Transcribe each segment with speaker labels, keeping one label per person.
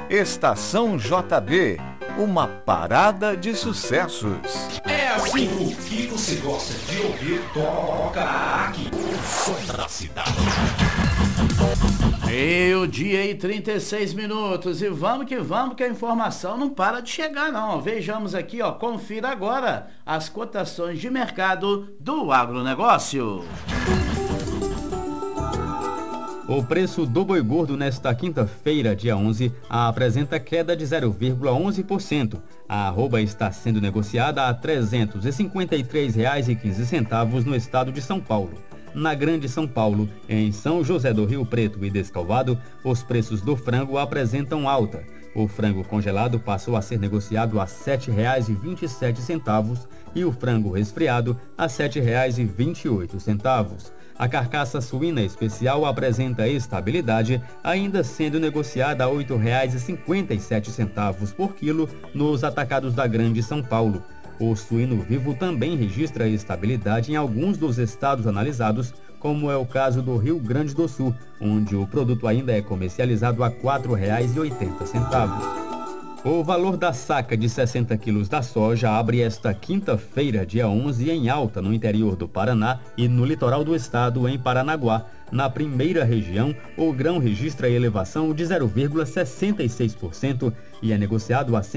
Speaker 1: Estação JB, uma parada de sucessos.
Speaker 2: É assim, o que você gosta de ouvir toca aqui. O som da cidade.
Speaker 3: Meio-dia e 36 minutos e vamos que a informação não para de chegar não. Vejamos aqui, confira agora as cotações de mercado do agronegócio.
Speaker 4: O preço do boi gordo nesta quinta-feira, dia 11, apresenta queda de 0,11%. A arroba está sendo negociada a R$ 353,15 no estado de São Paulo. Na Grande São Paulo, em São José do Rio Preto e Descalvado, os preços do frango apresentam alta. O frango congelado passou a ser negociado a R$ 7,27 e o frango resfriado a R$ 7,28. A carcaça suína especial apresenta estabilidade, ainda sendo negociada a R$ 8,57 por quilo nos atacados da Grande São Paulo. O suíno vivo também registra estabilidade em alguns dos estados analisados, como é o caso do Rio Grande do Sul, onde o produto ainda é comercializado a R$ 4,80. O valor da saca de 60 quilos da soja abre esta quinta-feira, dia 11, em alta no interior do Paraná e no litoral do estado, em Paranaguá. Na primeira região, o grão registra elevação de 0,66% e é negociado a R$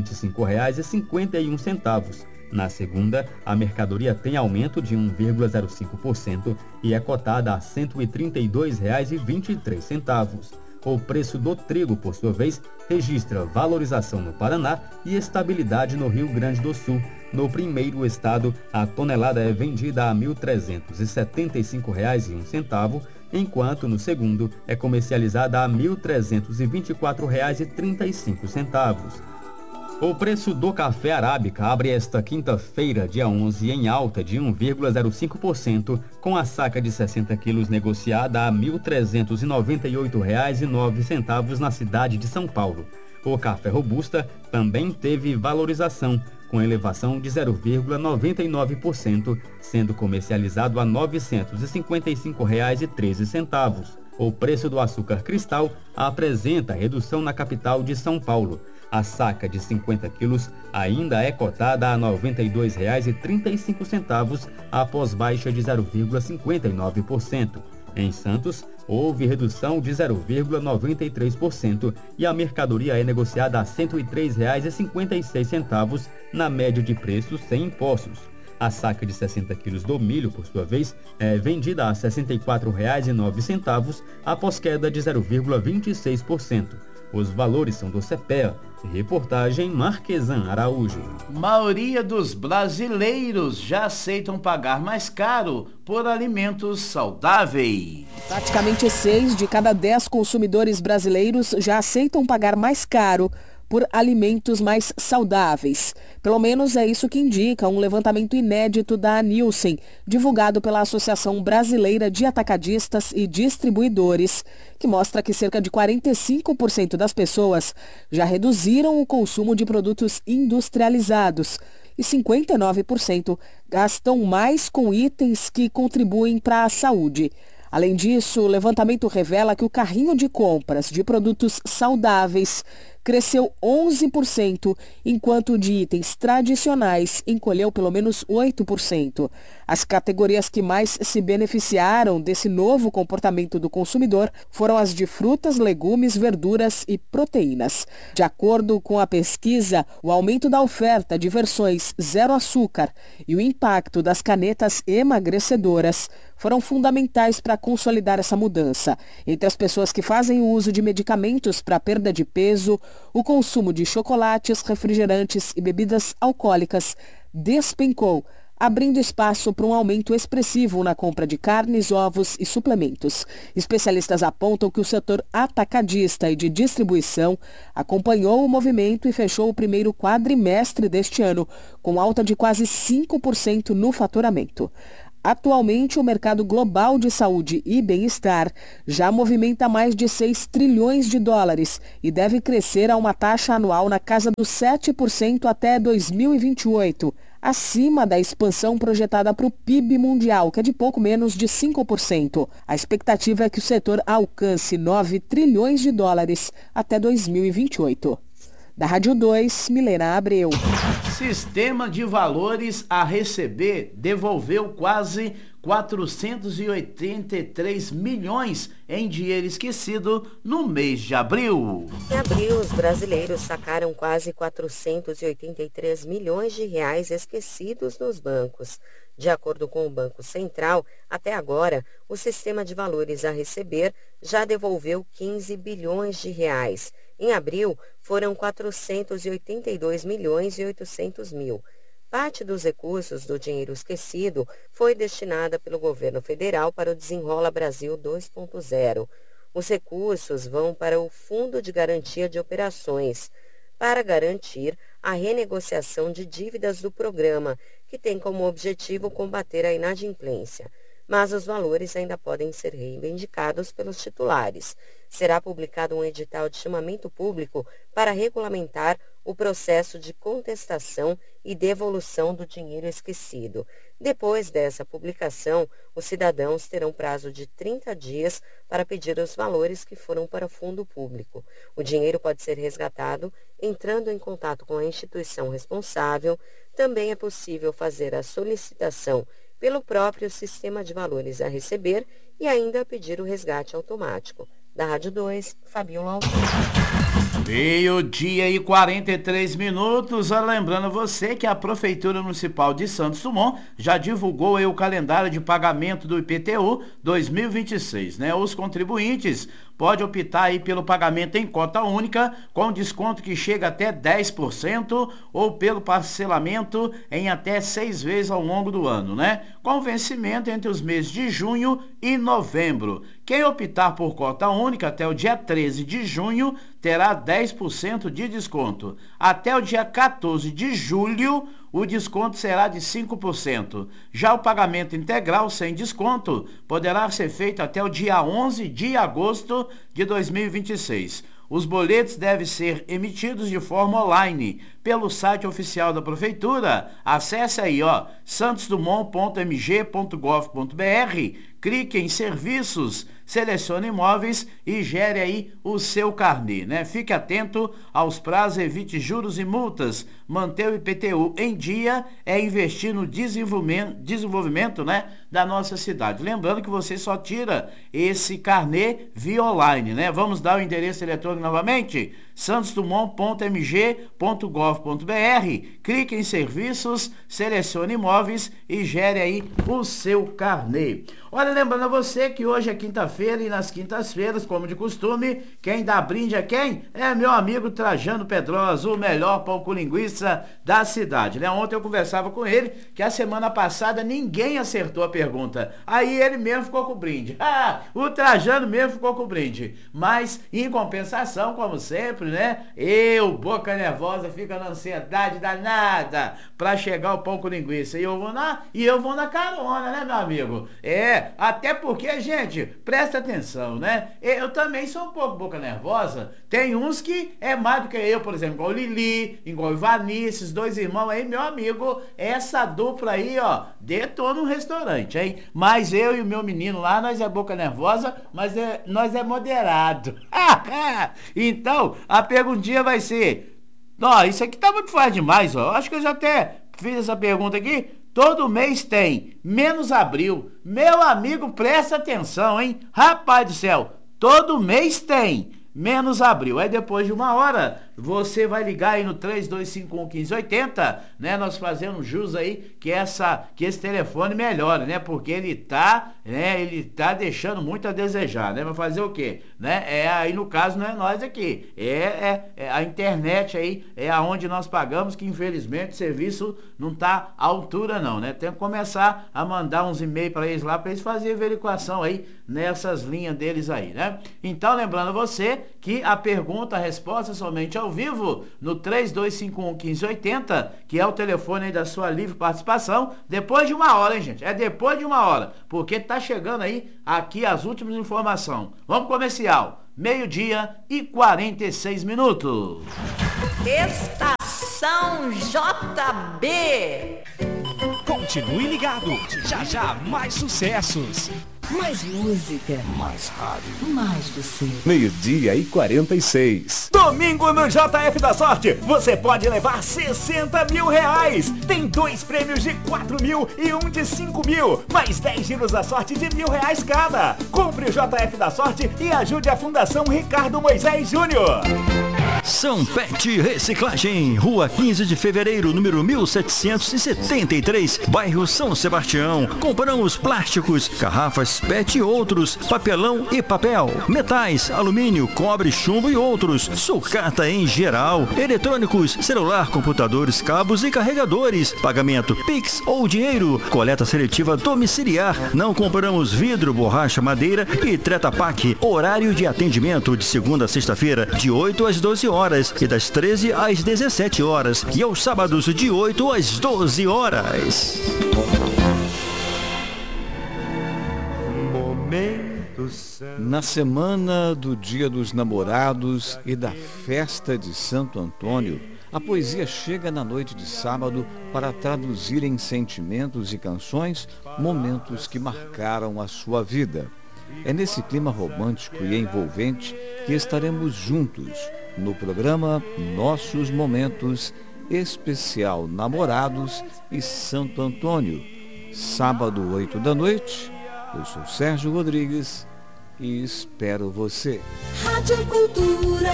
Speaker 4: 125,51. Na segunda, a mercadoria tem aumento de 1,05% e é cotada a R$ 132,23. O preço do trigo, por sua vez, registra valorização no Paraná e estabilidade no Rio Grande do Sul. No primeiro estado, a tonelada é vendida a R$ 1.375,01, enquanto no segundo é comercializada a R$ 1.324,35. O preço do café arábica abre esta quinta-feira, dia 11, em alta de 1,05%, com a saca de 60 quilos negociada a R$ 1.398,09 na cidade de São Paulo. O café robusta também teve valorização, com elevação de 0,99%, sendo comercializado a R$ 955,13. O preço do açúcar cristal apresenta redução na capital de São Paulo. A saca de 50 quilos ainda é cotada a R$ 92,35 após baixa de 0,59%. Em Santos, houve redução de 0,93% e a mercadoria é negociada a R$ 103,56 na média de preços sem impostos. A saca de 60 quilos do milho, por sua vez, é vendida a R$ 64,09 após queda de 0,26%. Os valores são do CEPEA. Reportagem Marquesan Araújo.
Speaker 3: Maioria dos brasileiros já aceitam pagar mais caro por alimentos saudáveis.
Speaker 5: Praticamente 6 de cada 10 consumidores brasileiros já aceitam pagar mais caro por alimentos mais saudáveis. Pelo menos é isso que indica um levantamento inédito da Nielsen, divulgado pela Associação Brasileira de Atacadistas e Distribuidores, que mostra que cerca de 45% das pessoas já reduziram o consumo de produtos industrializados e 59% gastam mais com itens que contribuem para a saúde. Além disso, o levantamento revela que o carrinho de compras de produtos saudáveis cresceu 11%, enquanto o de itens tradicionais encolheu pelo menos 8%. As categorias que mais se beneficiaram desse novo comportamento do consumidor foram as de frutas, legumes, verduras e proteínas. De acordo com a pesquisa, o aumento da oferta de versões zero açúcar e o impacto das canetas emagrecedoras foram fundamentais para consolidar essa mudança. Entre as pessoas que fazem o uso de medicamentos para perda de peso, o consumo de chocolates, refrigerantes e bebidas alcoólicas despencou, abrindo espaço para um aumento expressivo na compra de carnes, ovos e suplementos. Especialistas apontam que o setor atacadista e de distribuição acompanhou o movimento e fechou o primeiro quadrimestre deste ano, com alta de quase 5% no faturamento. Atualmente, o mercado global de saúde e bem-estar já movimenta mais de 6 trilhões de dólares e deve crescer a uma taxa anual na casa dos 7% até 2028, acima da expansão projetada para o PIB mundial, que é de pouco menos de 5%. A expectativa é que o setor alcance 9 trilhões de dólares até 2028. Da Rádio 2, Milena Abreu.
Speaker 3: Sistema de valores a receber devolveu quase 483 milhões em dinheiro esquecido no mês de abril.
Speaker 6: Em abril, os brasileiros sacaram quase 483 milhões de reais esquecidos nos bancos. De acordo com o Banco Central, até agora, o sistema de valores a receber já devolveu 15 bilhões de reais. Em abril, foram 482 milhões e 800 mil. Parte dos recursos do dinheiro esquecido foi destinada pelo governo federal para o Desenrola Brasil 2.0. Os recursos vão para o Fundo de Garantia de Operações, para garantir a renegociação de dívidas do programa, que tem como objetivo combater a inadimplência. Mas os valores ainda podem ser reivindicados pelos titulares. Será publicado um edital de chamamento público para regulamentar o processo de contestação e devolução do dinheiro esquecido. Depois dessa publicação, os cidadãos terão prazo de 30 dias para pedir os valores que foram para o fundo público. O dinheiro pode ser resgatado entrando em contato com a instituição responsável. Também é possível fazer a solicitação pelo próprio sistema de valores a receber e ainda pedir o resgate automático. Da Rádio 2, Fabiola Alves.
Speaker 3: Meio-dia e 43 minutos. Lembrando você que a Prefeitura Municipal de Santos Dumont já divulgou aí o calendário de pagamento do IPTU 2026, né? Os contribuintes podem optar aí pelo pagamento em cota única, com desconto que chega até 10%, ou pelo parcelamento em até 6 vezes ao longo do ano, né? Com vencimento entre os meses de junho e novembro. Quem optar por cota única até o dia 13 de junho terá 10% de desconto. Até o dia 14 de julho, o desconto será de 5%. Já o pagamento integral sem desconto poderá ser feito até o dia 11 de agosto de 2026. Os boletos devem ser emitidos de forma online pelo site oficial da Prefeitura. Acesse aí, santosdumont.mg.gov.br, clique em Serviços, selecione Imóveis e gere aí o seu carnê, né? Fique atento aos prazos, evite juros e multas. Manter o IPTU em dia é investir no desenvolvimento, né, da nossa cidade. Lembrando que você só tira esse carnê via online, né? Vamos dar o endereço eletrônico novamente: santosdumont.mg.gov.br, clique em Serviços, selecione Imóveis e gere aí o seu carnê. Olha, lembrando a você que hoje é quinta-feira e nas quintas-feiras, como de costume, quem dá brinde é quem? É meu amigo Trajano Pedrosa, o melhor pão com linguiça da cidade, né? Ontem eu conversava com ele que a semana passada ninguém acertou a pergunta. Aí ele mesmo ficou com o brinde. O Trajano mesmo ficou com o brinde. Mas, em compensação, como sempre, né? Eu, boca nervosa, fica na ansiedade danada pra chegar o pão com linguiça. E eu vou na carona, né, meu amigo? Até porque, gente, presta atenção, né? Eu também sou um pouco boca nervosa. Tem uns que é mais do que eu, por exemplo, igual o Lili, igual o Ivani, esses dois irmãos aí, meu amigo, essa dupla aí, detona no restaurante, hein? Mas eu e o meu menino lá, nós é boca nervosa, mas nós é moderado. Então, a perguntinha vai ser, isso aqui tá muito fácil demais, acho que eu já até fiz essa pergunta aqui. Todo mês tem, menos abril. Meu amigo, presta atenção, hein? Rapaz do céu, todo mês tem, menos abril. Aí depois de uma hora, você vai ligar aí no 3251-1580, né? Nós fazemos jus aí que esse telefone melhore, né? Porque ele tá deixando muito a desejar, né? Vai fazer o quê? Né? Aí no caso não é nós aqui, a internet aí, é aonde nós pagamos, que infelizmente o serviço não tá à altura não, né? Tem que começar a mandar uns e-mails para eles lá, para eles fazerem averiguação aí nessas linhas deles aí, né? Então, lembrando você que a pergunta, a resposta somente ao ao vivo no 3251-1580, que é o telefone aí da sua livre participação, depois de 1 hora, hein, gente? É depois de 1 hora, porque tá chegando aí aqui as últimas informações. Vamos comercial, 12h46.
Speaker 7: Estação JB.
Speaker 2: Continue ligado, já já mais sucessos.
Speaker 7: Mais música.
Speaker 2: Mais rádio.
Speaker 7: Mais você.
Speaker 1: 12h46.
Speaker 8: Domingo no JF da Sorte, você pode levar 60 mil reais. Tem 2 prêmios de 4 mil e um de 5 mil, mais 10 giros da sorte de R$1.000 cada. Compre o JF da Sorte e ajude a Fundação Ricardo Moisés Júnior.
Speaker 9: São Pet Reciclagem, Rua 15 de Fevereiro, número 1773, bairro São Sebastião. Compramos plásticos, garrafas PET e outros, papelão e papel, metais, alumínio, cobre, chumbo e outros, sucata em geral, eletrônicos, celular, computadores, cabos e carregadores, pagamento Pix ou dinheiro, coleta seletiva domiciliar. Não compramos vidro, borracha, madeira e Treta Pak. Horário de atendimento de segunda a sexta-feira, de 8 às 12 horas e das 13 às 17 horas e aos sábados de 8 às 12 horas.
Speaker 1: Na semana do Dia dos Namorados e da festa de Santo Antônio, a poesia chega na noite de sábado para traduzir em sentimentos e canções momentos que marcaram a sua vida. É nesse clima romântico e envolvente que estaremos juntos no programa Nossos Momentos, especial Namorados e Santo Antônio, sábado 8 da noite. Eu sou Sérgio Rodrigues e espero você.
Speaker 7: Rádio Cultura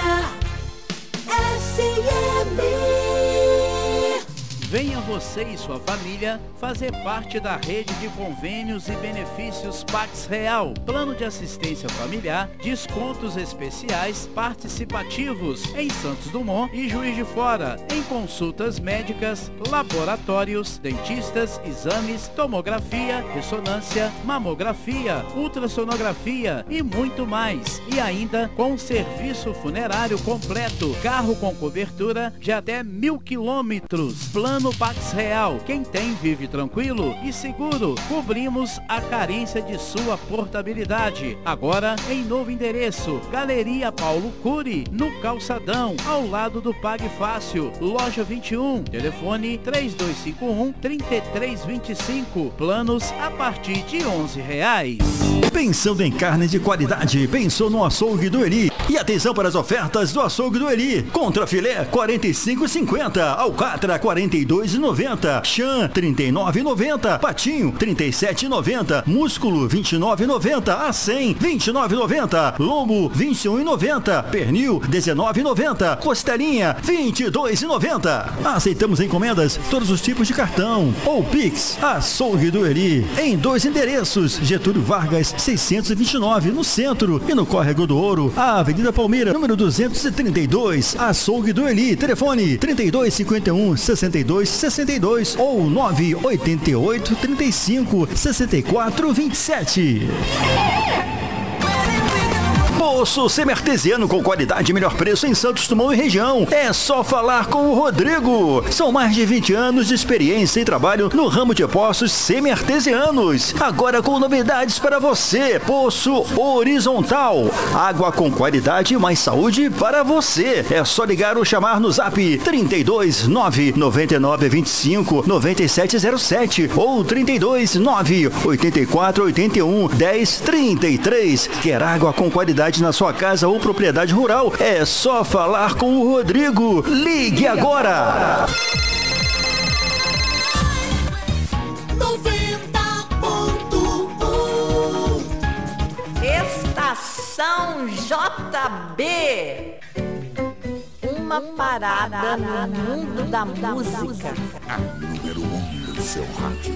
Speaker 7: FM.
Speaker 3: Venha você e sua família fazer parte da rede de convênios e benefícios Pax Real. Plano de assistência familiar, descontos especiais participativos em Santos Dumont e Juiz de Fora, em consultas médicas, laboratórios, dentistas, exames, tomografia, ressonância, mamografia, ultrassonografia e muito mais. E ainda com serviço funerário completo, carro com cobertura de até 1.000 quilômetros. Plano Pax Real. Quem tem vive tranquilo e seguro. Cobrimos a carência de sua portabilidade. Agora em novo endereço, Galeria Paulo Cury, no Calçadão, ao lado do Pague Fácil, loja 21. Telefone 3251-3325. Planos a partir de R$11.
Speaker 9: Pensando em carne de qualidade, pensou no Açougue do Eli. E atenção para as ofertas do Açougue do Eli. Contra filé, R$ 45,50. Alcatra, R$ 42,90. Chã, R$ 39,90. Patinho, R$ 37,90. Músculo, R$ 29,90. Acém, R$ 29,90. Lombo, R$ 21,90. Pernil, R$ 19,90. Costelinha, R$ 22,90. Aceitamos encomendas, todos os tipos de cartão ou Pix. Açougue do Eli, em 2 endereços, Getúlio Vargas 629, no centro, e no Córrego do Ouro, a Avenida Palmeira, número 232. Açougue do Eli, telefone 3251-6262 ou 988-35-6427. Poço semi-artesiano com qualidade e melhor preço em Santos Dumont e região. É só falar com o Rodrigo. São mais de 20 anos de experiência e trabalho no ramo de poços semi-artesianos. Agora com novidades para você. Poço horizontal. Água com qualidade e mais saúde para você. É só ligar ou chamar no zap 32 999 25 9707 ou 32 9 84 81 10 33. Quer água com qualidade na sua casa ou propriedade rural? É só falar com o Rodrigo. Ligue agora!
Speaker 7: 90.1 Estação JB. Uma parada no mundo da música.
Speaker 2: A número 1 no seu rádio.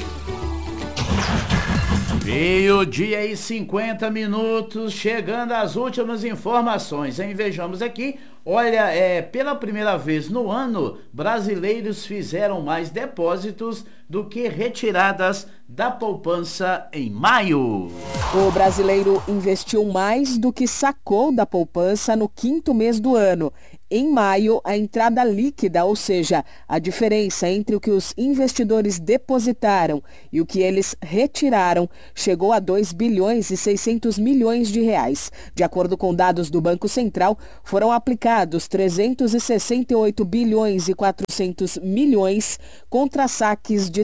Speaker 3: Meio-dia e 50 minutos, chegando às últimas informações, hein? Vejamos aqui Olha, pela primeira vez no ano, brasileiros fizeram mais depósitos do que retiradas da poupança em maio.
Speaker 5: O brasileiro investiu mais do que sacou da poupança no 5º mês do ano. Em maio, a entrada líquida, ou seja, a diferença entre o que os investidores depositaram e o que eles retiraram, chegou a 2 bilhões e 600 milhões de reais. De acordo com dados do Banco Central, foram aplicados 368 bilhões e 400 milhões contra saques de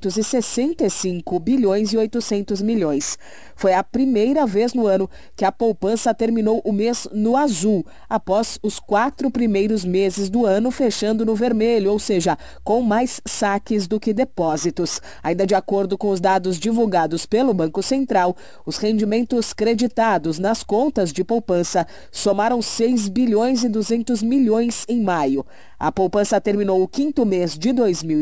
Speaker 5: 365 bilhões e 800 milhões. Foi a primeira vez no ano que a poupança terminou o mês no azul, após os 4 primeiros meses do ano fechando no vermelho, ou seja, com mais saques do que depósitos. Ainda de acordo com os dados divulgados pelo Banco Central, os rendimentos creditados nas contas de poupança somaram 6 bilhões e 200 milhões em maio. A poupança terminou o 5º mês de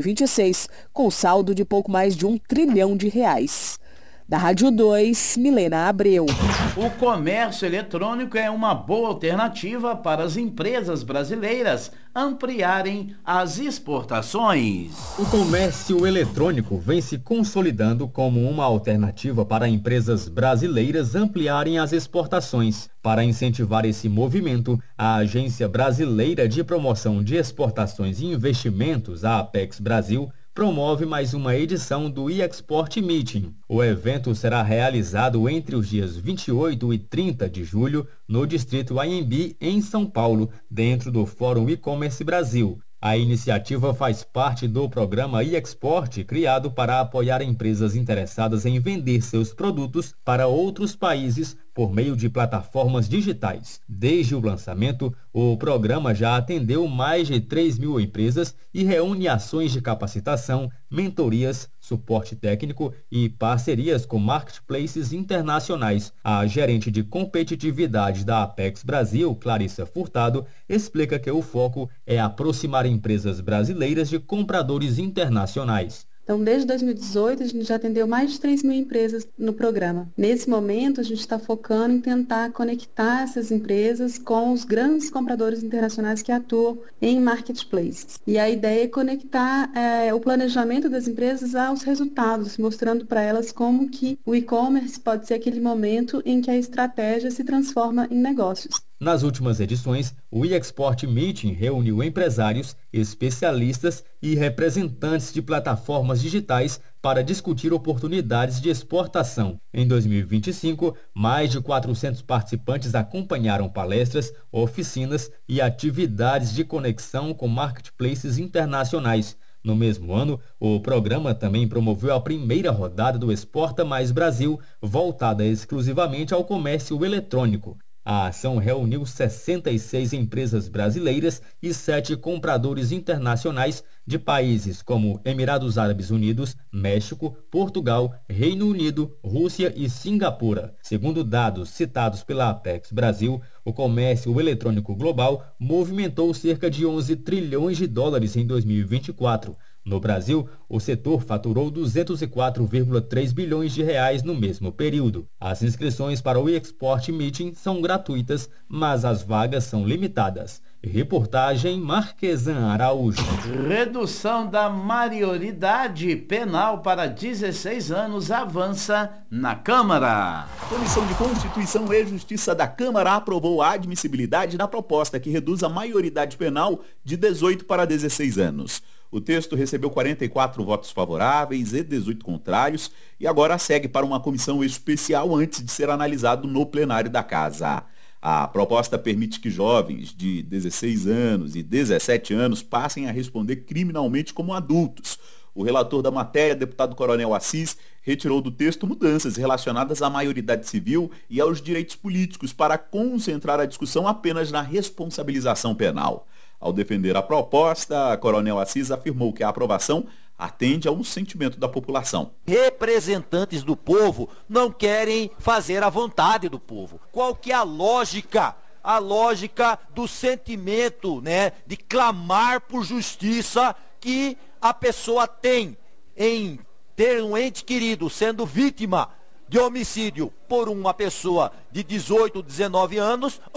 Speaker 5: 2026 com saldo de pouco mais de 1 trilhão de reais. Da Rádio 2, Milena Abreu.
Speaker 3: O comércio eletrônico é uma boa alternativa para as empresas brasileiras ampliarem as exportações.
Speaker 4: O comércio eletrônico vem se consolidando como uma alternativa para empresas brasileiras ampliarem as exportações. Para incentivar esse movimento, a Agência Brasileira de Promoção de Exportações e Investimentos, a Apex Brasil, promove mais uma edição do eExport Meeting. O evento será realizado entre os dias 28 e 30 de julho no Distrito Anhembi, em São Paulo, dentro do Fórum E-Commerce Brasil. A iniciativa faz parte do programa eExport, criado para apoiar empresas interessadas em vender seus produtos para outros países por meio de plataformas digitais. Desde o lançamento, o programa já atendeu mais de 3.000 empresas e reúne ações de capacitação, mentorias, suporte técnico e parcerias com marketplaces internacionais. A gerente de competitividade da Apex Brasil, Clarissa Furtado, explica que o foco é aproximar empresas brasileiras de compradores internacionais.
Speaker 10: Então, desde 2018, a gente já atendeu mais de 3.000 empresas no programa. Nesse momento, a gente está focando em tentar conectar essas empresas com os grandes compradores internacionais que atuam em marketplaces. E a ideia é conectar o planejamento das empresas aos resultados, mostrando para elas como que o e-commerce pode ser aquele momento em que a estratégia se transforma em negócios.
Speaker 4: Nas últimas edições, o eExport Meeting reuniu empresários, especialistas e representantes de plataformas digitais para discutir oportunidades de exportação. Em 2025, mais de 400 participantes acompanharam palestras, oficinas e atividades de conexão com marketplaces internacionais. No mesmo ano, o programa também promoveu a primeira rodada do Exporta Mais Brasil, voltada exclusivamente ao comércio eletrônico. A ação reuniu 66 empresas brasileiras e 7 compradores internacionais de países como Emirados Árabes Unidos, México, Portugal, Reino Unido, Rússia e Singapura. Segundo dados citados pela Apex Brasil, o comércio eletrônico global movimentou cerca de 11 trilhões de dólares em 2024. No Brasil, o setor faturou 204,3 bilhões de reais no mesmo período. As inscrições para o eExport Meeting são gratuitas, mas as vagas são limitadas. Reportagem Marquesan Araújo.
Speaker 3: Redução da maioridade penal para 16 anos avança na Câmara.
Speaker 8: A Comissão de Constituição e Justiça da Câmara aprovou a admissibilidade da proposta que reduz a maioridade penal de 18 para 16 anos. O texto recebeu 44 votos favoráveis e 18 contrários e agora segue para uma comissão especial antes de ser analisado no plenário da Casa. A proposta permite que jovens de 16 anos e 17 anos passem a responder criminalmente como adultos. O relator da matéria, deputado Coronel Assis, retirou do texto mudanças relacionadas à maioridade civil e aos direitos políticos para concentrar a discussão apenas na responsabilização penal. Ao defender a proposta, Coronel Assis afirmou que a aprovação atende a um sentimento da população.
Speaker 11: Representantes do povo não querem fazer a vontade do povo. Qual que é a lógica? A lógica do sentimento, de clamar por justiça que a pessoa tem em ter um ente querido sendo vítima de homicídio por uma pessoa de 18, 19 anos ou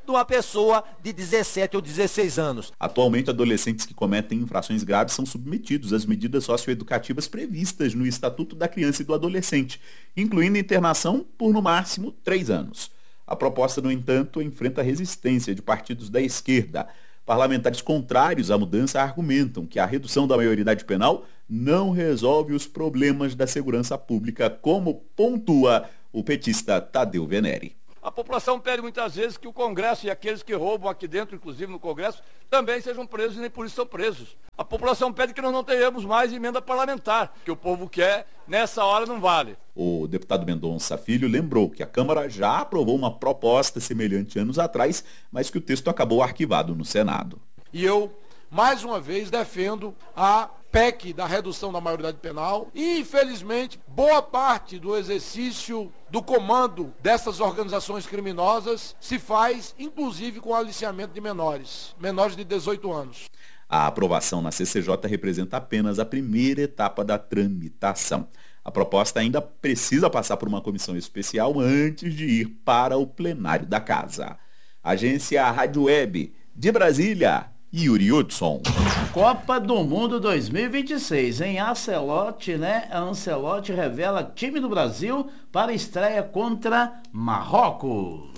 Speaker 11: de uma pessoa de 17 ou 16 anos.
Speaker 12: Atualmente, adolescentes que cometem infrações graves são submetidos às medidas socioeducativas previstas no Estatuto da Criança e do Adolescente, incluindo internação por, no máximo, 3 anos. A proposta, no entanto, enfrenta resistência de partidos da esquerda. Parlamentares contrários à mudança argumentam que a redução da maioridade penal não resolve os problemas da segurança pública, como pontua o petista Tadeu Venere.
Speaker 13: A população pede muitas vezes que o Congresso e aqueles que roubam aqui dentro, inclusive no Congresso, também sejam presos e nem por isso são presos. A população pede que nós não tenhamos mais emenda parlamentar, que o povo quer, nessa hora não vale.
Speaker 12: O deputado Mendonça Filho lembrou que a Câmara já aprovou uma proposta semelhante anos atrás, mas que o texto acabou arquivado no Senado.
Speaker 14: E eu, mais uma vez, defendo a PEC da redução da maioridade penal e, infelizmente, boa parte do exercício do comando dessas organizações criminosas se faz, inclusive, com aliciamento de menores de 18 anos.
Speaker 12: A aprovação na CCJ representa apenas a primeira etapa da tramitação. A proposta ainda precisa passar por uma comissão especial antes de ir para o plenário da Casa. Agência Rádio Web de Brasília, Yuri Hudson.
Speaker 3: Copa do Mundo 2026, em Ancelotti, né? Ancelotti revela time do Brasil para estreia contra Marrocos.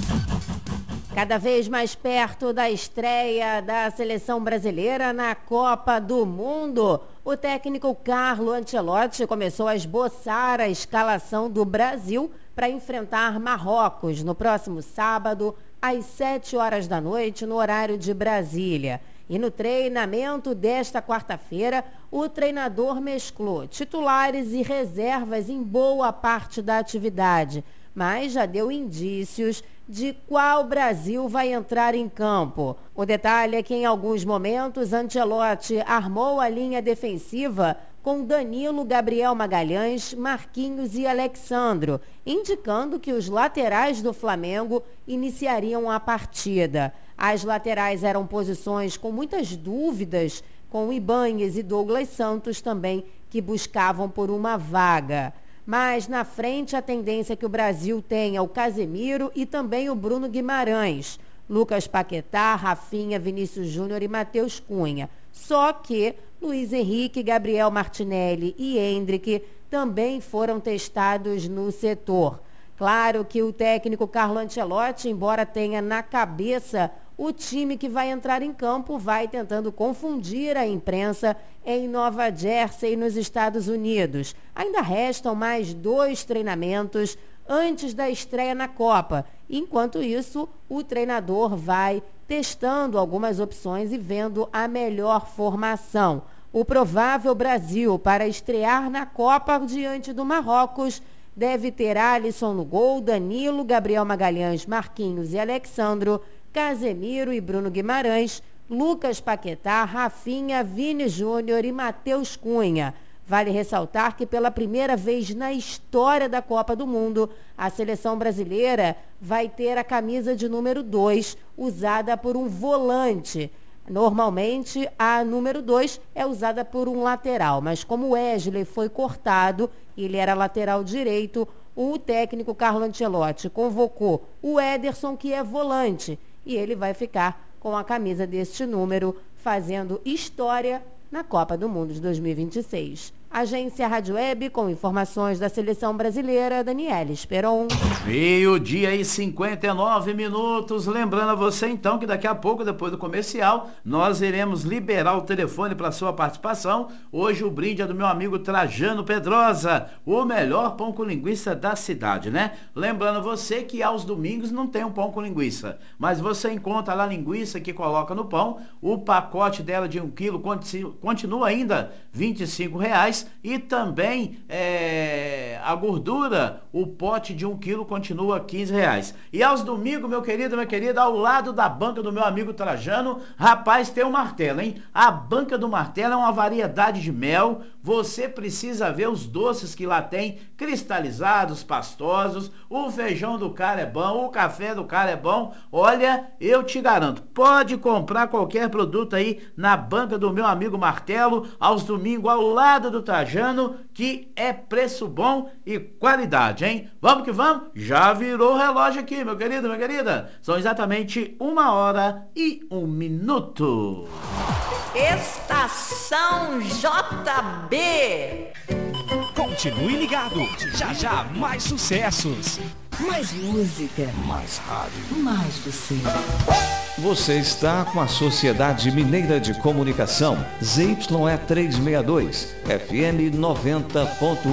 Speaker 15: Cada vez mais perto da estreia da seleção brasileira na Copa do Mundo, o técnico Carlo Ancelotti começou a esboçar a escalação do Brasil para enfrentar Marrocos no próximo sábado, às 7 horas da noite, no horário de Brasília. E no treinamento desta quarta-feira, o treinador mesclou titulares e reservas em boa parte da atividade, mas já deu indícios de qual Brasil vai entrar em campo. O detalhe é que em alguns momentos Ancelotti armou a linha defensiva com Danilo, Gabriel Magalhães, Marquinhos e Alexandro, indicando que os laterais do Flamengo iniciariam a partida. As laterais eram posições com muitas dúvidas, com Ibanez e Douglas Santos também, que buscavam por uma vaga. Mas na frente a tendência é que o Brasil tenha o Casemiro e também o Bruno Guimarães, Lucas Paquetá, Rafinha, Vinícius Júnior e Matheus Cunha. Só que Luiz Henrique, Gabriel Martinelli e Endrick também foram testados no setor. Claro que o técnico Carlo Ancelotti, embora tenha na cabeça o time que vai entrar em campo, vai tentando confundir a imprensa em Nova Jersey, nos Estados Unidos. Ainda restam mais 2 treinamentos antes da estreia na Copa. Enquanto isso, o treinador vai testando algumas opções e vendo a melhor formação. O provável Brasil para estrear na Copa diante do Marrocos deve ter Alisson no gol, Danilo, Gabriel Magalhães, Marquinhos e Alexandro, Casemiro e Bruno Guimarães, Lucas Paquetá, Rafinha, Vini Júnior e Matheus Cunha. Vale ressaltar que pela primeira vez na história da Copa do Mundo, a seleção brasileira vai ter a camisa de número 2, usada por um volante. Normalmente, a número 2 é usada por um lateral, mas como o Wesley foi cortado, ele era lateral direito, o técnico Carlo Ancelotti convocou o Ederson, que é volante, e ele vai ficar com a camisa deste número, fazendo história na Copa do Mundo de 2026. Agência Rádio Web, com informações da seleção brasileira, Daniela Esperon.
Speaker 3: Meio-dia e 59 minutos. Lembrando a você, então, que daqui a pouco, depois do comercial, nós iremos liberar o telefone para sua participação. Hoje o brinde é do meu amigo Trajano Pedrosa, o melhor pão com linguiça da cidade, né? Lembrando a você que aos domingos não tem um pão com linguiça, mas você encontra lá a linguiça que coloca no pão. O pacote dela de 1 quilo continua ainda R$25. E também a gordura, o pote de 1 quilo continua R$15. E aos domingos, meu querido, minha querida, ao lado da banca do meu amigo Trajano, rapaz, tem um martelo, hein? A banca do martelo é uma variedade de mel. Você precisa ver os doces que lá tem, cristalizados, pastosos. O feijão do cara é bom, o café do cara é bom. Olha, eu te garanto, pode comprar qualquer produto aí na banca do meu amigo Martelo, aos domingos, ao lado do Trajano. Trajano, que é preço bom e qualidade, hein? Vamos que vamos, já virou o relógio aqui, meu querido, minha querida. São exatamente 1h01.
Speaker 7: Estação JB.
Speaker 2: Continue ligado, já já mais sucessos.
Speaker 7: Mais música.
Speaker 2: Mais rádio.
Speaker 7: Mais você.
Speaker 1: Você está com a Sociedade Mineira de Comunicação, ZYE 362, FM 90.1.